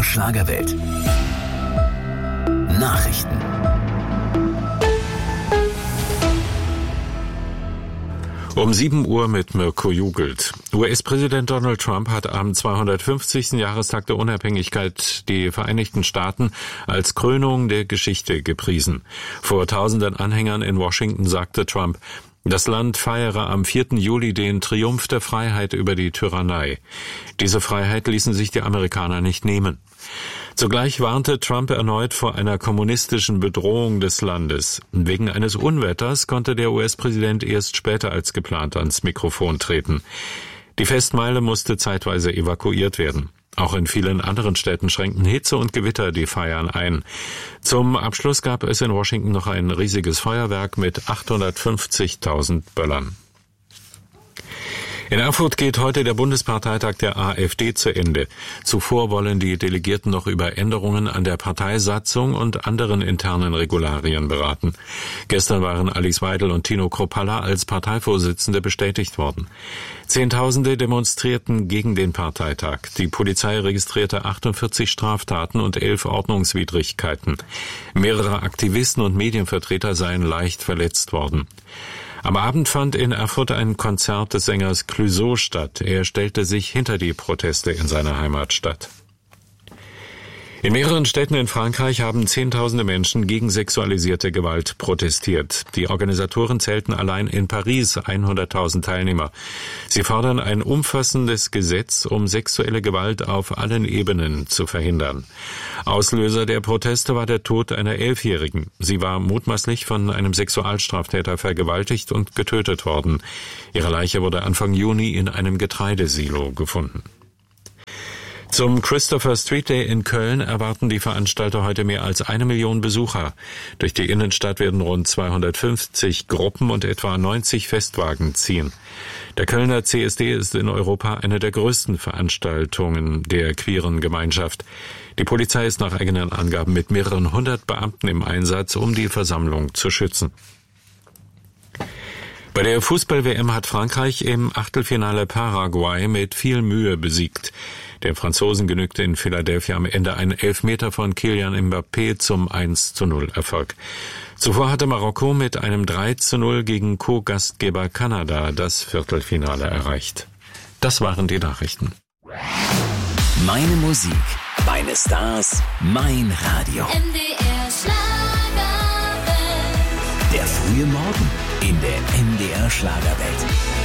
MDR Schlagerwelt. Nachrichten. Um 7 Uhr mit Mirko Jugelt. US-Präsident Donald Trump hat am 250. Jahrestag der Unabhängigkeit die Vereinigten Staaten als Krönung der Geschichte gepriesen. Vor tausenden Anhängern in Washington sagte Trump, das Land feiere am 4. Juli den Triumph der Freiheit über die Tyrannei. Diese Freiheit ließen sich die Amerikaner nicht nehmen. Zugleich warnte Trump erneut vor einer kommunistischen Bedrohung des Landes. Wegen eines Unwetters konnte der US-Präsident erst später als geplant ans Mikrofon treten. Die Festmeile musste zeitweise evakuiert werden. Auch in vielen anderen Städten schränkten Hitze und Gewitter die Feiern ein. Zum Abschluss gab es in Washington noch ein riesiges Feuerwerk mit 850.000 Böllern. In Erfurt geht heute der Bundesparteitag der AfD zu Ende. Zuvor wollen die Delegierten noch über Änderungen an der Parteisatzung und anderen internen Regularien beraten. Gestern waren Alice Weidel und Tino Kruppalla als Parteivorsitzende bestätigt worden. Zehntausende demonstrierten gegen den Parteitag. Die Polizei registrierte 48 Straftaten und 11 Ordnungswidrigkeiten. Mehrere Aktivisten und Medienvertreter seien leicht verletzt worden. Am Abend fand in Erfurt ein Konzert des Sängers Clouseau statt. Er stellte sich hinter die Proteste in seiner Heimatstadt. In mehreren Städten in Frankreich haben Zehntausende Menschen gegen sexualisierte Gewalt protestiert. Die Organisatoren zählten allein in Paris 100.000 Teilnehmer. Sie fordern ein umfassendes Gesetz, um sexuelle Gewalt auf allen Ebenen zu verhindern. Auslöser der Proteste war der Tod einer 11-Jährigen. Sie war mutmaßlich von einem Sexualstraftäter vergewaltigt und getötet worden. Ihre Leiche wurde Anfang Juni in einem Getreidesilo gefunden. Zum Christopher Street Day in Köln erwarten die Veranstalter heute mehr als 1 Million Besucher. Durch die Innenstadt werden rund 250 Gruppen und etwa 90 Festwagen ziehen. Der Kölner CSD ist in Europa eine der größten Veranstaltungen der queeren Gemeinschaft. Die Polizei ist nach eigenen Angaben mit mehreren 100 Beamten im Einsatz, um die Versammlung zu schützen. Bei der Fußball-WM hat Frankreich im Achtelfinale Paraguay mit viel Mühe besiegt. Den Franzosen genügte in Philadelphia am Ende ein Elfmeter von Kylian Mbappé zum 1:0 Erfolg. Zuvor hatte Marokko mit einem 3:0 gegen Co-Gastgeber Kanada das Viertelfinale erreicht. Das waren die Nachrichten. Meine Musik, meine Stars, mein Radio. MDR Schlagerwelt. Der frühe Morgen in der MDR Schlagerwelt.